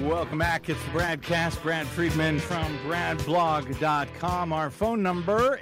Welcome back. It's the Bradcast. Brad Friedman from bradblog.com. Our phone number,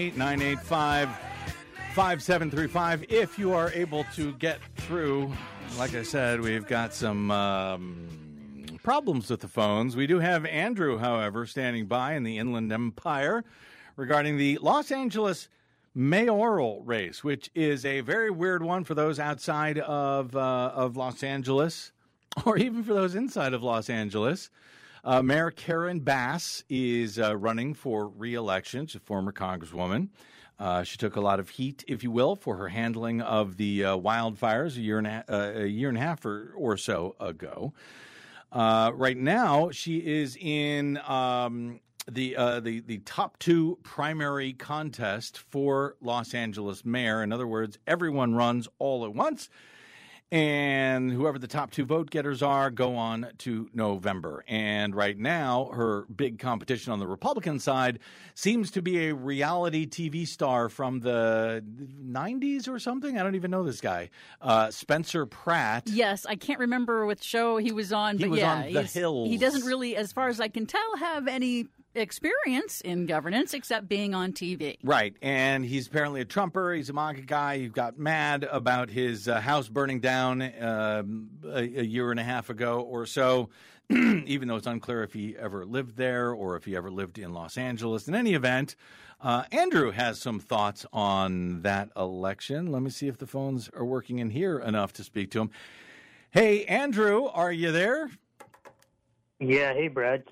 818-985-5735. If you are able to get through, like I said, we've got some problems with the phones. We do have Andrew, however, standing by in the Inland Empire regarding the Los Angeles mayoral race, which is a very weird one for those outside of Los Angeles, or even for those inside of Los Angeles. Mayor Karen Bass is running for re-election. She's a former congresswoman. She took a lot of heat, if you will, for her handling of the wildfires a year and a half or so ago. Right now, she is in the top two primary contest for Los Angeles mayor. In other words, everyone runs all at once. And whoever the top two vote getters are go on to November. And right now, her big competition on the Republican side seems to be a reality TV star from the 90s or something. I don't even know this guy. Spencer Pratt. Yes, I can't remember what show he was on. He was on The Hills. He doesn't really, as far as I can tell, have any experience in governance except being on TV. Right, and he's apparently a Trumper. He's a MAGA guy who got mad about his house burning down a year and a half ago or so, even though it's unclear if he ever lived there or if he ever lived in Los Angeles. In any event, Andrew has some thoughts on that election. Let me see if the phones are working in here enough to speak to him. Hey, Andrew, are you there? Yeah, hey, Brad.